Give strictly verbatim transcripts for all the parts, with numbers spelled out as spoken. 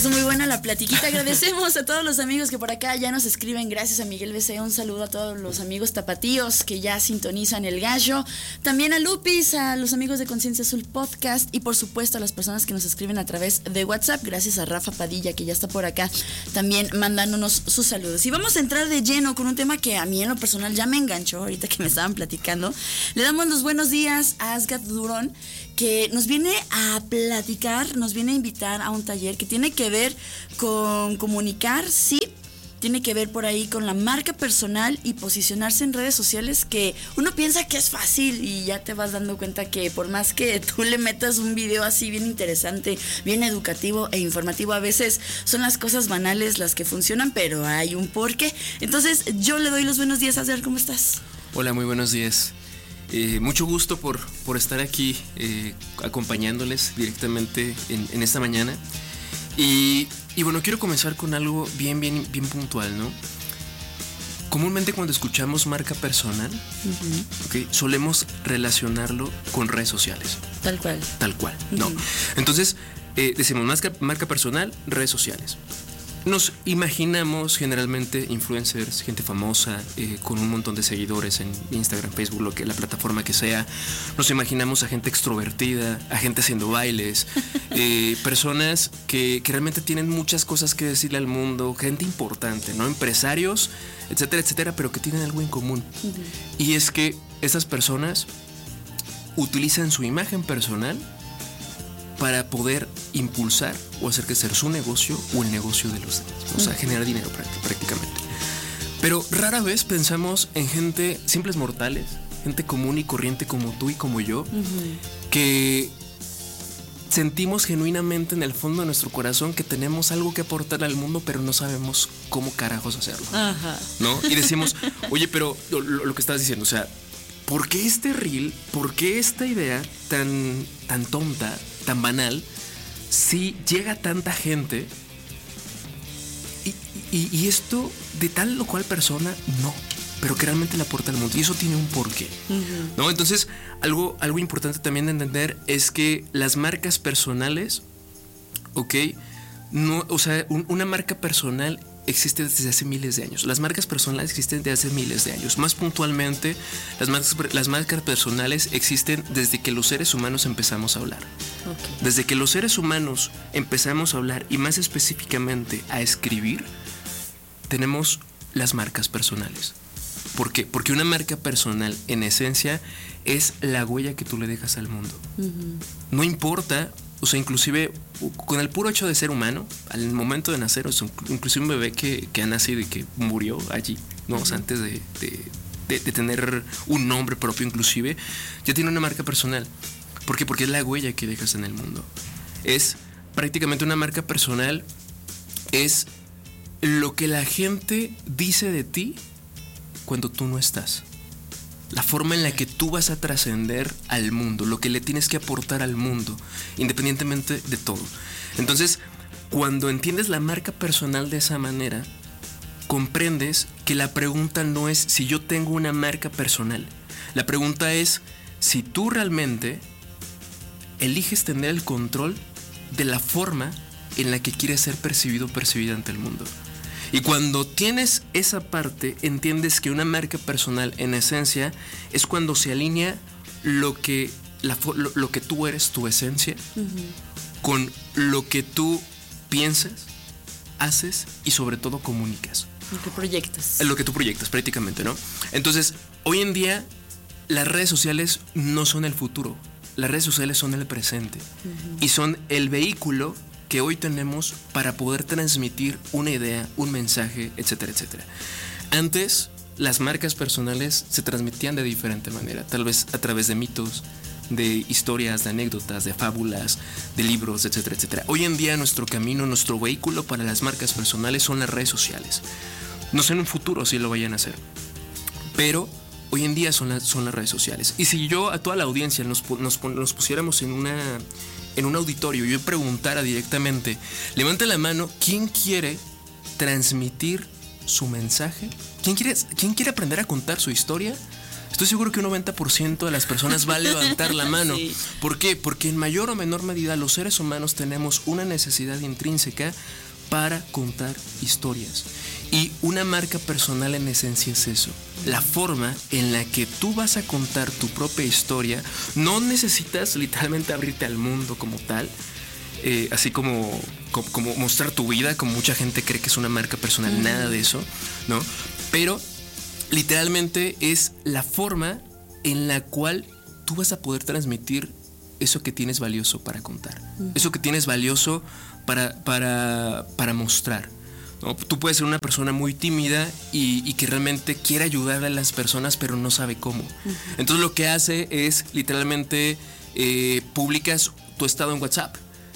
Muy buena la platiquita. Agradecemos a todos los amigos que por acá ya nos escriben. Gracias a Miguel B C. Un saludo a todos los amigos tapatíos que ya sintonizan el gallo. También a Lupis, a los amigos de Conciencia Azul Podcast y por supuesto a las personas que nos escriben a través de WhatsApp. Gracias a Rafa Padilla que ya está por acá también mandándonos sus saludos. Y vamos a entrar de lleno con un tema que a mí en lo personal ya me enganchó ahorita que me estaban platicando. Le damos los buenos días a Asgard Durón, que nos viene a platicar, nos viene a invitar a un taller que tiene que ver con comunicar, sí, tiene que ver por ahí con la marca personal y posicionarse en redes sociales, que uno piensa que es fácil y ya te vas dando cuenta que por más que tú le metas un video así bien interesante, bien educativo e informativo, a veces son las cosas banales las que funcionan, pero hay un porqué. Entonces yo le doy los buenos días a ver cómo estás. Hola, muy buenos días. Eh, mucho gusto por, por estar aquí eh, acompañándoles directamente en, en esta mañana. Y, y bueno, quiero comenzar con algo bien, bien, bien puntual, ¿no? Comúnmente cuando escuchamos marca personal, uh-huh. ¿okay? Solemos relacionarlo con redes sociales. Tal cual. Tal cual, uh-huh. ¿no? Entonces, eh, decimos marca, marca personal, redes sociales. Nos imaginamos generalmente influencers, gente famosa, eh, con un montón de seguidores en Instagram, Facebook, lo que la plataforma que sea. Nos imaginamos a gente extrovertida, a gente haciendo bailes, eh, personas que, que realmente tienen muchas cosas que decirle al mundo, gente importante, ¿no? Empresarios, etcétera, etcétera, pero que tienen algo en común. Uh-huh. Y es que esas personas utilizan su imagen personal para poder impulsar o hacer crecer su negocio o el negocio de los demás. O sea, generar dinero prácticamente. Pero rara vez pensamos en gente, simples mortales, gente común y corriente como tú y como yo, uh-huh. que sentimos genuinamente en el fondo de nuestro corazón que tenemos algo que aportar al mundo, pero no sabemos cómo carajos hacerlo. Ajá. ¿No? Y decimos, oye, pero lo, lo que estabas diciendo, o sea, ¿por qué este reel, por qué esta idea tan, tan tonta, tan banal, si llega tanta gente y, y, y esto de tal o cual persona no, pero que realmente le aporta al mundo? Y eso tiene un porqué, uh-huh. ¿no? Entonces, algo, algo importante también de entender es que las marcas personales, ok, no, o sea, un, una marca personal existe desde hace miles de años. Las marcas personales existen desde hace miles de años. Más puntualmente, las marcas, las marcas personales existen desde que los seres humanos empezamos a hablar. Okay. Desde que los seres humanos empezamos a hablar y más específicamente a escribir, tenemos las marcas personales. ¿Por qué? Porque una marca personal, en esencia, es la huella que tú le dejas al mundo. Uh-huh. No importa. O sea, inclusive con el puro hecho de ser humano, al momento de nacer, o sea, inclusive un bebé que, que ha nacido y que murió allí, ¿no? O sea, antes de, de, de, de tener un nombre propio inclusive, ya tiene una marca personal. ¿Por qué? Porque es la huella que dejas en el mundo. Es prácticamente una marca personal, es lo que la gente dice de ti cuando tú no estás. La forma en la que tú vas a trascender al mundo, lo que le tienes que aportar al mundo, independientemente de todo. Entonces, cuando entiendes la marca personal de esa manera, comprendes que la pregunta no es si yo tengo una marca personal. La pregunta es si tú realmente eliges tener el control de la forma en la que quieres ser percibido o percibida ante el mundo. Y cuando tienes esa parte, entiendes que una marca personal, en esencia, es cuando se alinea lo que, la, lo, lo que tú eres, tu esencia, uh-huh. con lo que tú piensas, haces y sobre todo comunicas. Lo que proyectas. Lo que tú proyectas, prácticamente, ¿no? Entonces, hoy en día, las redes sociales no son el futuro. Las redes sociales son el presente. Uh-huh. Y son el vehículo que hoy tenemos para poder transmitir una idea, un mensaje, etcétera, etcétera. Antes, las marcas personales se transmitían de diferente manera, tal vez a través de mitos, de historias, de anécdotas, de fábulas, de libros, etcétera, etcétera. Hoy en día nuestro camino, nuestro vehículo para las marcas personales son las redes sociales. No sé en un futuro si lo vayan a hacer, pero hoy en día son las, son las redes sociales. Y si yo a toda la audiencia nos, nos, nos pusiéramos en una... en un auditorio, yo preguntara directamente, levante la mano, ¿quién quiere transmitir su mensaje? ¿Quién quiere, quién quiere aprender a contar su historia estoy seguro que un noventa por ciento de las personas va a levantar la mano. Sí. ¿Por qué? Porque en mayor o menor medida los seres humanos tenemos una necesidad intrínseca para contar historias. Y una marca personal en esencia es eso. La forma en la que tú vas a contar tu propia historia. No necesitas literalmente abrirte al mundo como tal. Eh, así como, como, como mostrar tu vida, como mucha gente cree que es una marca personal. Mm. Nada de eso, ¿no? Pero literalmente es la forma en la cual tú vas a poder transmitir eso que tienes valioso para contar. Mm. Eso que tienes valioso para, para, para mostrar. ¿No? Tú puedes ser una persona muy tímida y, y que realmente quiere ayudar a las personas, pero no sabe cómo. Uh-huh. Entonces lo que hace es literalmente eh, publicas tu estado en WhatsApp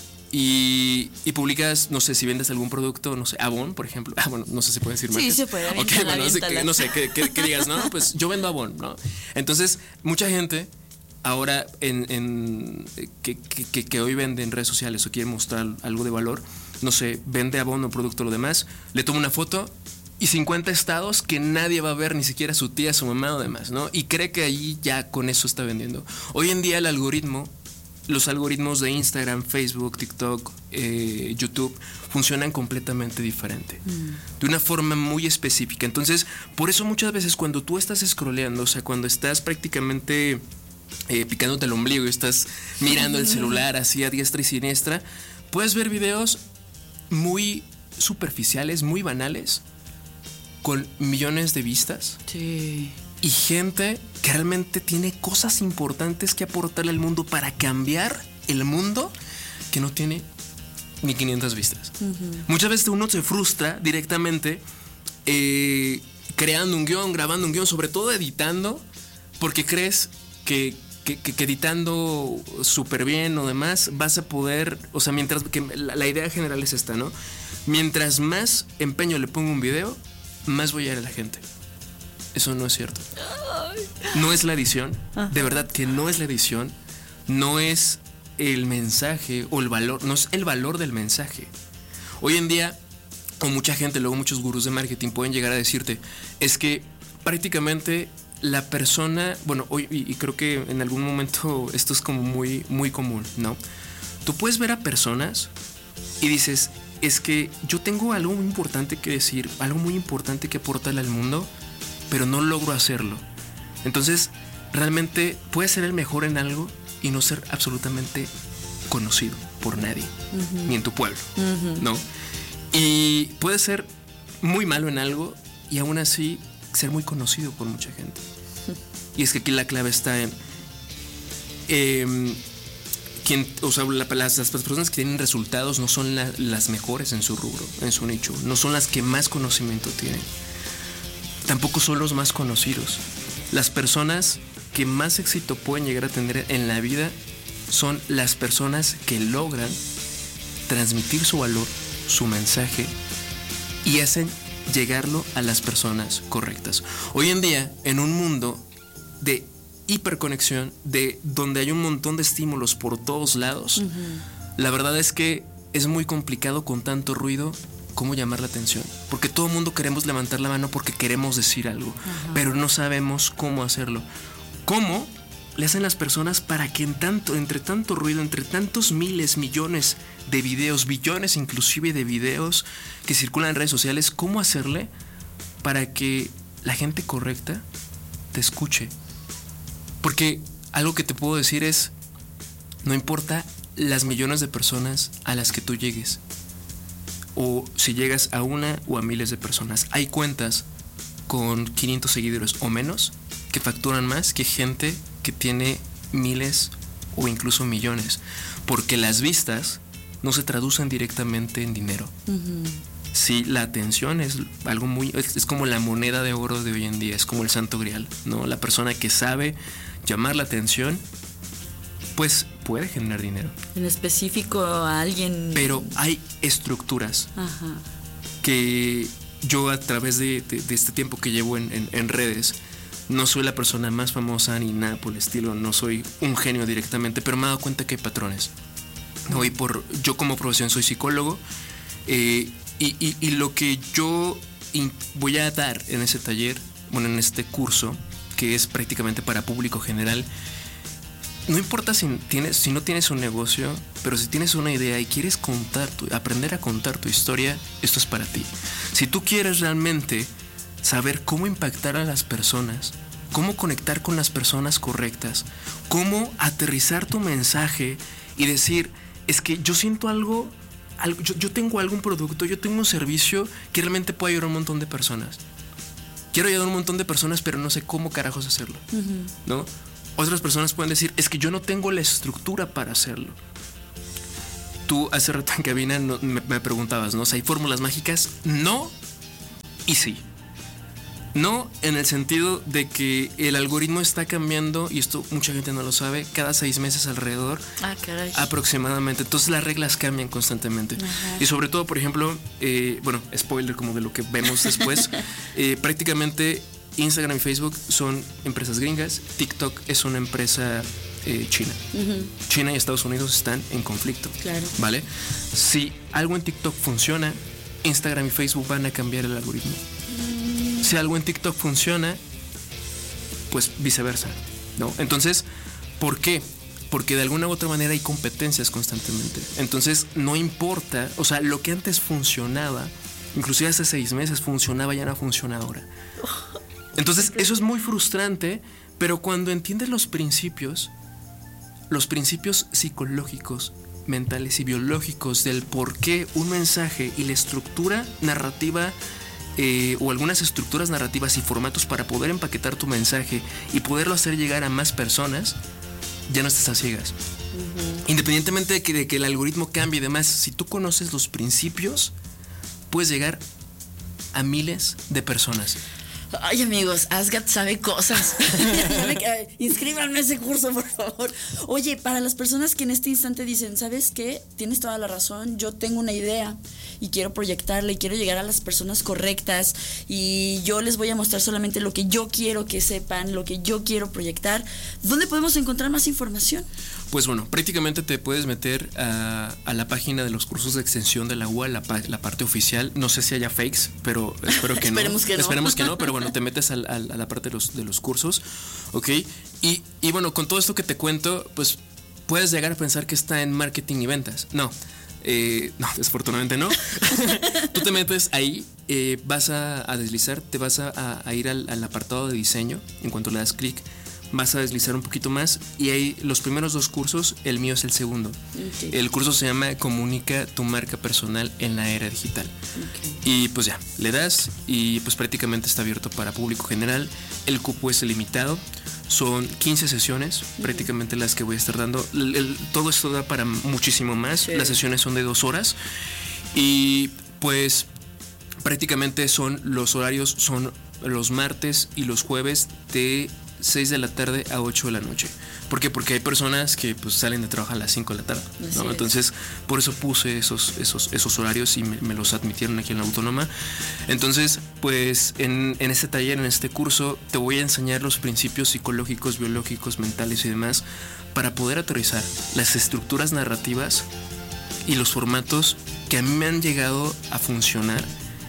y, y publicas, no sé, si vendes algún producto, no sé, Avon, por ejemplo. Ah, bueno, no sé si puedes decir marcas. Sí, se puede. Okay, bueno, no sé, que, no sé que, que, que digas, no, pues yo vendo Avon, ¿no? Entonces, mucha gente ahora en, en que, que, que hoy vende en redes sociales o quiere mostrar algo de valor, no sé, vende abono, producto, lo demás, le toma una foto y cincuenta estados que nadie va a ver, ni siquiera su tía, su mamá o demás, ¿no? Y cree que ahí ya con eso está vendiendo. Hoy en día el algoritmo, los algoritmos de Instagram, Facebook, TikTok, eh, YouTube, funcionan completamente diferente, mm. de una forma muy específica. Entonces, por eso muchas veces cuando tú estás scrolleando, o sea, cuando estás prácticamente eh, picándote el ombligo y estás mirando el celular así a diestra y siniestra, puedes ver videos muy superficiales, muy banales, con millones de vistas. Sí. Y gente que realmente tiene cosas importantes que aportarle al mundo para cambiar el mundo, que no tiene ni quinientas vistas. Uh-huh. Muchas veces uno se frustra directamente eh, creando un guión, grabando un guión, sobre todo editando, porque crees que Que, que, que editando súper bien o demás vas a poder, o sea, mientras que la, la idea general es esta, ¿no? Mientras más empeño le pongo un video, más voy a ir a la gente. Eso no es cierto. No es la edición, Ajá. de verdad que no es la edición, no es el mensaje o el valor, no es el valor del mensaje. Hoy en día, o mucha gente, luego muchos gurús de marketing pueden llegar a decirte, es que prácticamente la persona, bueno, hoy, y, y creo que en algún momento esto es como muy, muy común, ¿no? Tú puedes ver a personas y dices, es que yo tengo algo muy importante que decir, algo muy importante que aportarle al mundo, pero no logro hacerlo. Entonces, realmente puedes ser el mejor en algo y no ser absolutamente conocido por nadie, uh-huh. ni en tu pueblo, uh-huh. ¿no? Y puedes ser muy malo en algo y aún así ser muy conocido por mucha gente. Y es que aquí la clave está en eh, quien, o sea, la, las, las personas que tienen resultados no son la, las mejores en su rubro, en su nicho, no son las que más conocimiento tienen, tampoco son los más conocidos. Las personas que más éxito pueden llegar a tener en la vida son las personas que logran transmitir su valor, su mensaje y hacen llegarlo a las personas correctas. Hoy en día, en un mundo de hiperconexión, de donde hay un montón de estímulos por todos lados, uh-huh. la verdad es que es muy complicado con tanto ruido cómo llamar la atención, porque todo el mundo queremos levantar la mano porque queremos decir algo, uh-huh. pero no sabemos cómo hacerlo. ¿Cómo le hacen las personas para que en tanto, entre tanto ruido, entre tantos miles, millones de videos, billones inclusive de videos que circulan en redes sociales, cómo hacerle para que la gente correcta te escuche? Porque algo que te puedo decir es, no importa las millones de personas a las que tú llegues, o si llegas a una o a miles de personas, hay cuentas con quinientos seguidores o menos que facturan más que gente que tiene miles o incluso millones, porque las vistas no se traducen directamente en dinero. Uh-huh. Sí, la atención es algo muy, es, es como la moneda de oro de hoy en día, es como el santo grial, ¿no? La persona que sabe llamar la atención, pues puede generar dinero. En específico a alguien. Pero hay estructuras Ajá. que yo a través de, de, de este tiempo que llevo en, en, en redes, no soy la persona más famosa ni nada por el estilo, no soy un genio directamente, pero me he dado cuenta que hay patrones. ¿No? Y por, yo como profesión soy psicólogo, eh, y, y, y lo que yo in, voy a dar en ese taller, bueno, en este curso, que es prácticamente para público general. No importa si tienes, si no tienes un negocio, pero si tienes una idea y quieres contar tu, aprender a contar tu historia, esto es para ti. Si tú quieres realmente saber cómo impactar a las personas, cómo conectar con las personas correctas, cómo aterrizar tu mensaje y decir, es que yo siento algo, algo yo, yo tengo algún producto, yo tengo un servicio que realmente puede ayudar a un montón de personas. Quiero ayudar a un montón de personas, pero no sé cómo carajos hacerlo, uh-huh. ¿no? Otras personas pueden decir, es que yo no tengo la estructura para hacerlo. Tú hace rato en cabina no, me, me preguntabas, ¿no? O sea, ¿hay fórmulas mágicas? No y sí. No en el sentido de que el algoritmo está cambiando, y esto mucha gente no lo sabe, cada seis meses alrededor, ah, caray. aproximadamente. Entonces las reglas cambian constantemente. Ajá. Y sobre todo, por ejemplo, eh, bueno, spoiler como de lo que vemos después, eh, prácticamente Instagram y Facebook son empresas gringas, TikTok es una empresa eh, china. Uh-huh. China y Estados Unidos están en conflicto. Claro. ¿Vale? Si algo en TikTok funciona, Instagram y Facebook van a cambiar el algoritmo. Mm. Si algo en TikTok funciona, pues viceversa, ¿no? Entonces, ¿por qué? Porque de alguna u otra manera hay competencias constantemente. Entonces, no importa, o sea, lo que antes funcionaba, inclusive hace seis meses funcionaba, ya no funciona ahora. Entonces, eso es muy frustrante, pero cuando entiendes los principios, los principios psicológicos, mentales y biológicos del por qué un mensaje y la estructura narrativa eh, o algunas estructuras narrativas y formatos para poder empaquetar tu mensaje y poderlo hacer llegar a más personas, ya no estás a ciegas. Uh-huh. Independientemente de que, de que el algoritmo cambie y demás, si tú conoces los principios, puedes llegar a miles de personas. Ay, amigos, Asgard sabe cosas. Inscríbanme a ese curso, por favor. Oye, para las personas que en este instante dicen, ¿sabes qué? Tienes toda la razón, yo tengo una idea y quiero proyectarla y quiero llegar a las personas correctas y yo les voy a mostrar solamente lo que yo quiero que sepan, lo que yo quiero proyectar. ¿Dónde podemos encontrar más información? Pues bueno, prácticamente te puedes meter a, a la página de los cursos de extensión de la U A, la, la parte oficial. No sé si haya fakes, pero espero que no. Esperemos que no. Esperemos que no, pero bueno, te metes a, a, a la parte de los, de los cursos, ¿ok? Y, y bueno, con todo esto que te cuento, pues puedes llegar a pensar que está en marketing y ventas. No, eh, no, desafortunadamente no. Tú te metes ahí, eh, vas a, a deslizar, te vas a, a, a ir al, al apartado de diseño. En cuanto le das clic, vas a deslizar un poquito más y ahí los primeros dos cursos, el mío es el segundo. Okay. El curso se llama Comunica tu marca personal en la era digital. Okay. Y pues ya, le das y pues prácticamente está abierto para público general. El cupo es limitado, son quince sesiones, uh-huh. prácticamente las que voy a estar dando. El, el, todo esto da para muchísimo más. Sí. Las sesiones son de dos horas y pues prácticamente son los horarios, son los martes y los jueves de seis de la tarde a ocho de la noche. ¿Por qué? Porque hay personas que pues salen de trabajar a las cinco de la tarde, ¿no? Sí. Entonces, por eso puse esos, esos, esos horarios y me, me los admitieron aquí en la Autónoma. Entonces, pues en, en este taller, en este curso, te voy a enseñar los principios psicológicos, biológicos, mentales y demás para poder aterrizar las estructuras narrativas y los formatos que a mí me han llegado a funcionar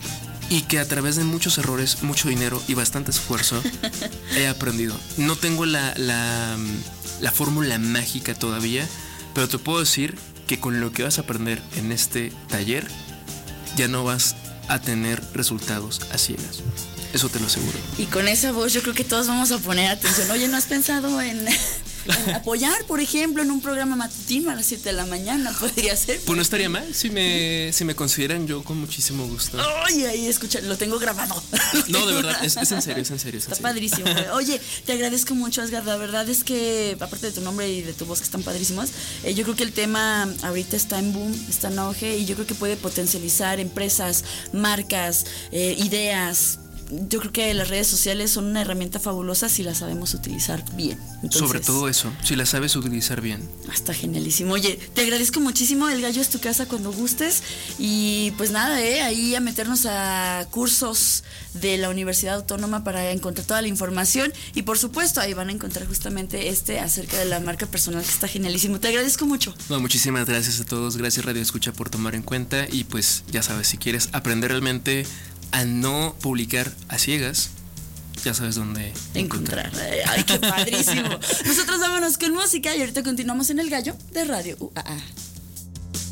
y que a través de muchos errores, mucho dinero y bastante esfuerzo he aprendido. No tengo la, la, la fórmula mágica todavía, pero te puedo decir que con lo que vas a aprender en este taller ya no vas a tener resultados a ciegas. Eso te lo aseguro. Y con esa voz yo creo que todos vamos a poner atención. Oye, ¿no has pensado en... apoyar, por ejemplo, en un programa matutino a las siete de la mañana? Podría ser. Pues no estaría mal, si me, si me consideran, yo con muchísimo gusto. Oye, ahí escucha, lo tengo grabado. No, de verdad, es, es en serio, es en serio. Es en Está serio. Padrísimo. Oye, te agradezco mucho, Asgard. La verdad es que, aparte de tu nombre y de tu voz que están padrísimos, eh, yo creo que el tema ahorita está en boom, está en auge y yo creo que puede potencializar empresas, marcas, eh, ideas. Yo creo que las redes sociales son una herramienta fabulosa si las sabemos utilizar bien. Entonces, sobre todo eso, si las sabes utilizar bien. Está genialísimo. Oye, te agradezco muchísimo. El gallo es tu casa cuando gustes. Y pues nada, eh, ahí a meternos a cursos de la Universidad Autónoma para encontrar toda la información. Y por supuesto, ahí van a encontrar justamente este acerca de la marca personal, que está genialísimo. Te agradezco mucho. No, muchísimas gracias a todos. Gracias Radio Escucha por tomar en cuenta. Y pues ya sabes, si quieres aprender realmente a no publicar a ciegas, ya sabes dónde encontrar. encontrar. Ay, qué padrísimo. Nosotros vámonos con música y ahorita continuamos en El Gallo de Radio U A A.